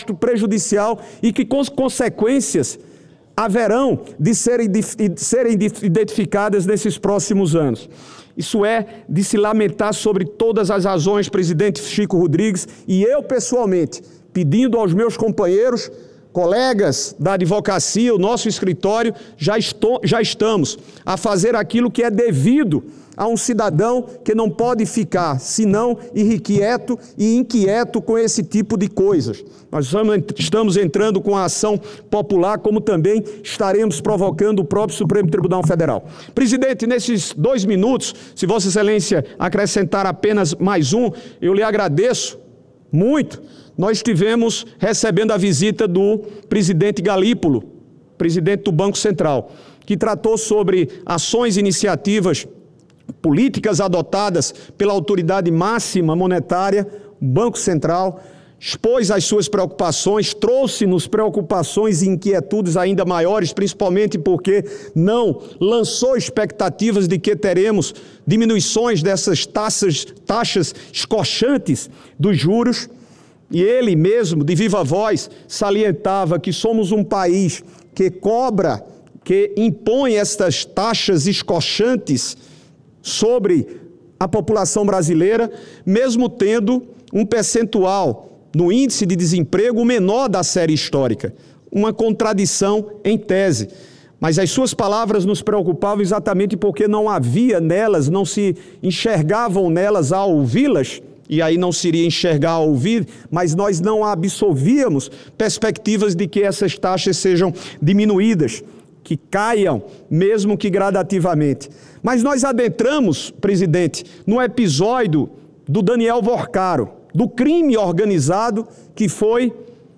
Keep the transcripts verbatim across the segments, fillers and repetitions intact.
nefasto, prejudicial e que com consequências haverão de serem, de serem identificadas nesses próximos anos. Isso é de se lamentar sobre todas as razões, presidente Chico Rodrigues, e eu pessoalmente, pedindo aos meus companheiros, colegas da advocacia, o nosso escritório, já, estou, já estamos a fazer aquilo que é devido a um cidadão que não pode ficar, senão, irrequieto e inquieto com esse tipo de coisas. Nós estamos entrando com a ação popular, como também estaremos provocando o próprio Supremo Tribunal Federal. Presidente, nesses dois minutos, se Vossa Excelência acrescentar apenas mais um, eu lhe agradeço muito. Nós estivemos recebendo a visita do presidente Galípolo, presidente do Banco Central, que tratou sobre ações e iniciativas políticas adotadas pela autoridade máxima monetária, Banco Central, expôs as suas preocupações, trouxe-nos preocupações e inquietudes ainda maiores, principalmente porque não lançou expectativas de que teremos diminuições dessas taxas, taxas escorchantes dos juros. E ele mesmo, de viva voz, salientava que somos um país que cobra, que impõe estas taxas escorchantes sobre a população brasileira, mesmo tendo um percentual no índice de desemprego menor da série histórica. Uma contradição em tese. Mas as suas palavras nos preocupavam exatamente porque não havia nelas, não se enxergavam nelas ao ouvi-las, e aí não seria enxergar ao ouvir, mas nós não absolvíamos perspectivas de que essas taxas sejam diminuídas, que caiam, mesmo que gradativamente. Mas nós adentramos, presidente, no episódio do Daniel Vorcaro, do crime organizado que foi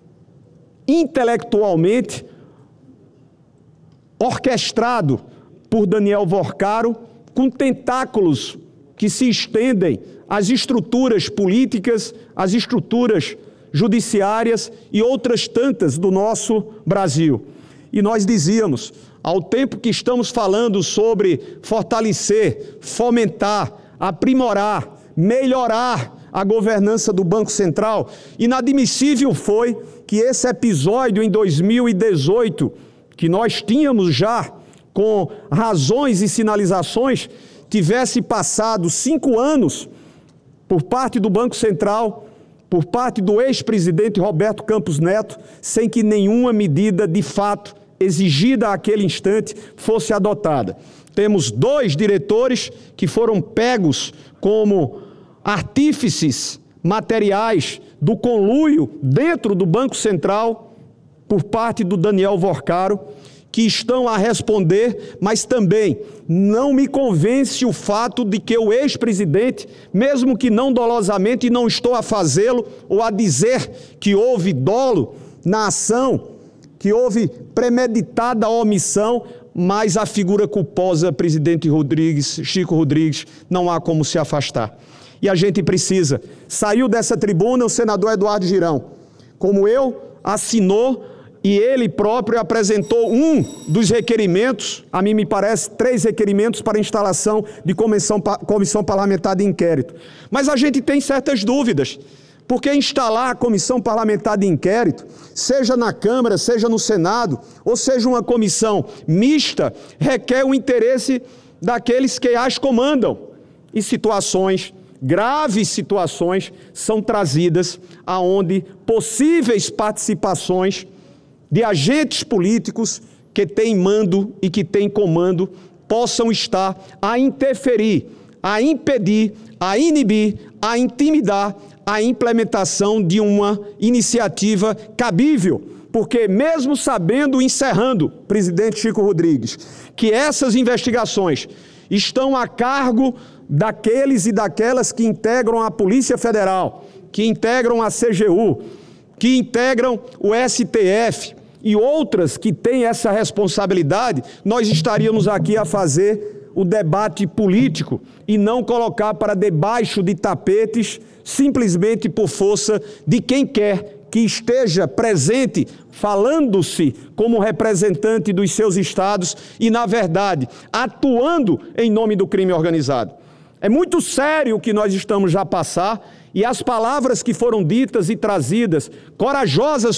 intelectualmente orquestrado por Daniel Vorcaro, com tentáculos que se estendem às estruturas políticas, às estruturas judiciárias e outras tantas do nosso Brasil. E nós dizíamos, ao tempo que estamos falando sobre fortalecer, fomentar, aprimorar, melhorar a governança do Banco Central, inadmissível foi que esse episódio em dois mil e dezoito, que nós tínhamos já com razões e sinalizações, tivesse passado cinco anos por parte do Banco Central, por parte do ex-presidente Roberto Campos Neto, sem que nenhuma medida de fato exigida àquele instante fosse adotada. Temos dois diretores que foram pegos como artífices materiais do conluio dentro do Banco Central por parte do Daniel Vorcaro, que estão a responder, mas também não me convence o fato de que o ex-presidente, mesmo que não dolosamente, e não estou a fazê-lo ou a dizer que houve dolo na ação, que houve premeditada omissão, mas a figura culposa, presidente Rodrigues, Chico Rodrigues, não há como se afastar. E a gente precisa. Saiu dessa tribuna o senador Eduardo Girão, como eu, assinou e ele próprio apresentou um dos requerimentos, a mim me parece, três requerimentos para instalação de comissão, comissão parlamentar de inquérito. Mas a gente tem certas dúvidas, porque instalar a comissão parlamentar de inquérito, seja na Câmara, seja no Senado, ou seja uma comissão mista, requer o interesse daqueles que as comandam. E situações, graves situações, são trazidas aonde possíveis participações de agentes políticos que têm mando e que têm comando possam estar a interferir, a impedir, a inibir, a intimidar a implementação de uma iniciativa cabível, porque mesmo sabendo, encerrando, presidente Chico Rodrigues, que essas investigações estão a cargo daqueles e daquelas que integram a Polícia Federal, que integram a C G U, que integram o S T F e outras que têm essa responsabilidade, nós estaríamos aqui a fazer o debate político e não colocar para debaixo de tapetes simplesmente por força de quem quer que esteja presente, falando-se como representante dos seus estados e, na verdade, atuando em nome do crime organizado. É muito sério o que nós estamos já a passar e as palavras que foram ditas e trazidas, corajosas